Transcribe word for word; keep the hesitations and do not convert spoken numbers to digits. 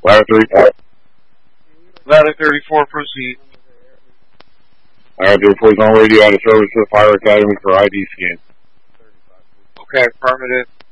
Ladder thirty-four. Ladder thirty-four, proceed. Ladder thirty-four is on radio out of service to the Fire Academy for I D scan. Okay, affirmative.